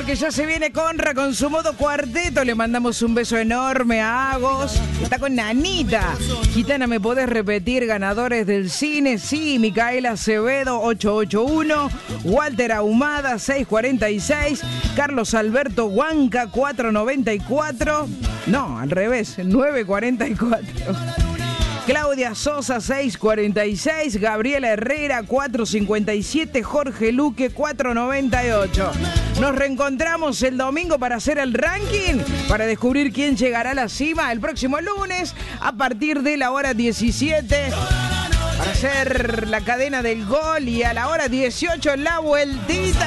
porque ya se viene Conra con su modo cuarteto. Le mandamos un beso enorme a Agos. Está con Nanita. Gitana, ¿me podés repetir ganadores del cine? Sí, Micaela Acevedo, 881. Walter Ahumada, 646. Carlos Alberto Huanca, 494. No, al revés, 944. Claudia Sosa, 646, Gabriela Herrera, 457, Jorge Luque, 498. Nos reencontramos el domingo para hacer el ranking, para descubrir quién llegará a la cima el próximo lunes a partir de la hora 17, para hacer la cadena del gol, y a la hora 18 la vueltita.